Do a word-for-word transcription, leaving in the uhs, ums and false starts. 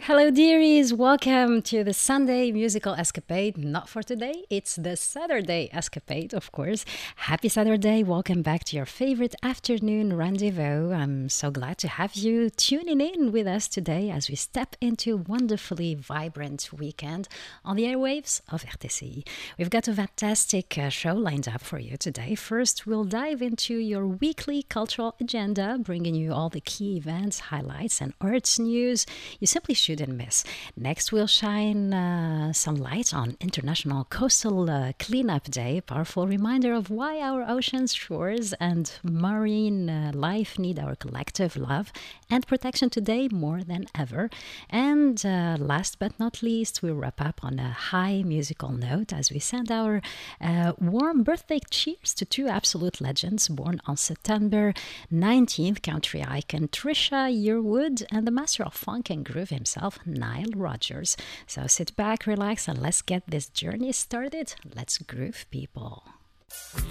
Hello, dearies. Welcome to the Sunday musical escapade. Not for today, it's the Saturday escapade, of course. Happy Saturday. Welcome back to your favorite afternoon rendezvous. I'm so glad to have you tuning in with us today as we step into a wonderfully vibrant weekend on the airwaves of R T C. We've got a fantastic uh, show lined up for you today. First, we'll dive into your weekly cultural agenda, bringing you all the key events, highlights, and arts news you simply shouldn't miss. Next, we'll shine uh, some light on International Coastal uh, Cleanup Day, a powerful reminder of why our oceans, shores, and marine uh, life need our collective love and protection today more than ever. And uh, last but not least, we'll wrap up on a high musical note as we send our uh, warm birthday cheers to two absolute legends born on September nineteenth, country icon Trisha Yearwood and the master of funk and groove himself, Nile Rodgers. So sit back, relax, and let's get this journey started. Let's groove, people.